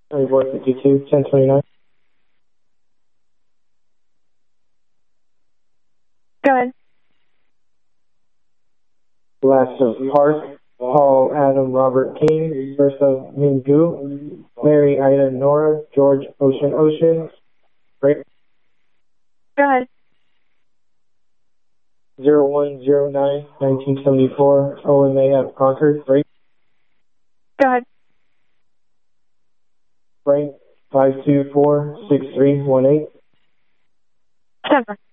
Report 52, 1029. Go ahead. Last of Park, Paul Adam Robert King, first of Mingu, Mary Ida Nora, George Ocean, right? Go ahead. 0109 1974, Owen Mayhap Concord, right? Go ahead. Frank 524 6318. Denver.